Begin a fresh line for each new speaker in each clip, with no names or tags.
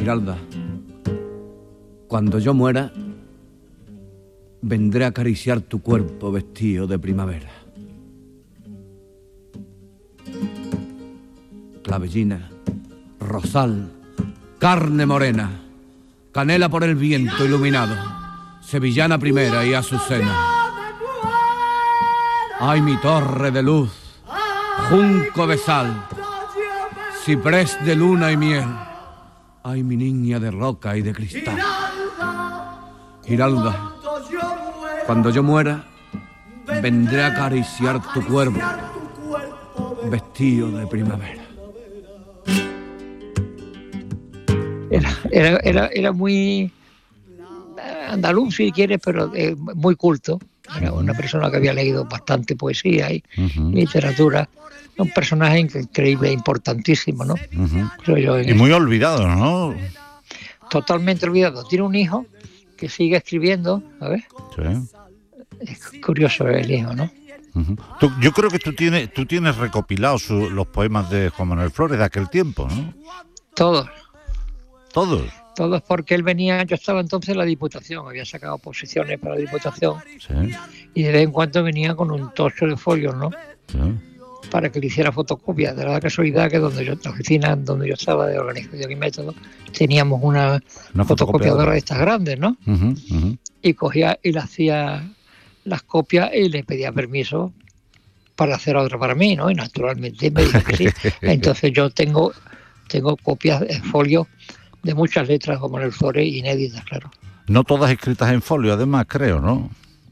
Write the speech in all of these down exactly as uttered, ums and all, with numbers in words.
Giralda, cuando yo muera, vendré a acariciar tu cuerpo vestido de primavera. Clavellina, rosal, carne morena, canela por el viento iluminado, sevillana primera y azucena. Ay, mi torre de luz, junco de sal, ciprés de luna y miel. Ay, mi niña de roca y de cristal. Giralda, cuando yo muera, vendré a acariciar tu cuerpo vestido de primavera.
Era, era, era, era muy andaluz, si quieres, pero eh, muy culto. Era una persona que había leído bastante poesía y uh-huh. literatura. Un personaje increíble, importantísimo, ¿no?
Uh-huh.
Creo yo,
y muy olvidado, ¿no?
Totalmente olvidado. Tiene un hijo que sigue escribiendo, a ver.
Sí.
Es curioso el hijo, ¿no?
Uh-huh. Tú, yo creo que tú tienes, tú tienes recopilados su, los poemas de Juan Manuel Flores de aquel tiempo, ¿no?
Todos.
¿Todos?
Todos, porque él venía, yo estaba entonces en la Diputación, había sacado posiciones para la Diputación,
sí.
y de vez en cuando venía con un tocho de folios, ¿no?
Sí.
Para que le hiciera fotocopias. De la casualidad que donde yo, la oficina donde yo estaba de Organización y Método, teníamos una, una fotocopiadora de estas grandes, ¿no?
Uh-huh, uh-huh.
Y cogía y le hacía las copias y le pedía permiso para hacer otra para mí, ¿no? Y naturalmente me dijo que sí. Entonces yo tengo, tengo copias de folios de muchas letras como en el Flores, inéditas, claro.
No todas escritas en folio, además, creo, ¿no?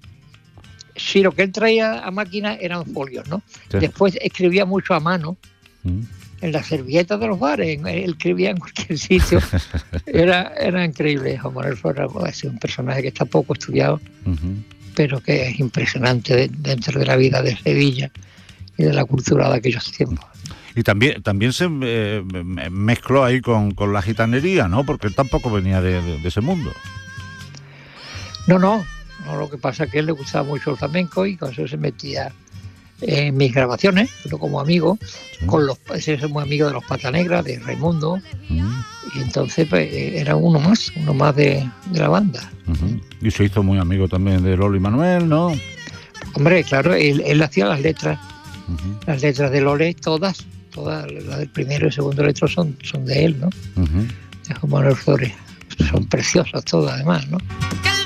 Sí, lo que él traía a máquina eran folios, ¿no? Sí. Después escribía mucho a mano, mm. en las servilletas de los bares, él escribía en cualquier sitio. Era, era increíble. Juan Manuel Flores es un personaje que está poco estudiado, uh-huh. pero que es impresionante de, dentro de la vida de Sevilla y de la cultura de aquellos tiempos.
Y también también se eh, mezcló ahí con, con la gitanería, ¿no? Porque él tampoco venía de, de, de ese mundo.
No, no, no. Lo que pasa es que a él le gustaba mucho el flamenco y con eso se metía en mis grabaciones, pero como amigo, sí. con los es muy amigo de los Pata Negra, de Raimundo, uh-huh. y entonces pues, era uno más, uno más de, de la banda.
Uh-huh. Y se hizo muy amigo también de Lolo y Manuel, ¿no?
Hombre, claro, él, él hacía las letras, uh-huh. las letras de Lole, todas. Todas las del primero y segundo letro son, son de él, ¿no? Uh-huh. De Juan Manuel Flores. Son uh-huh. preciosas todas, además, ¿no?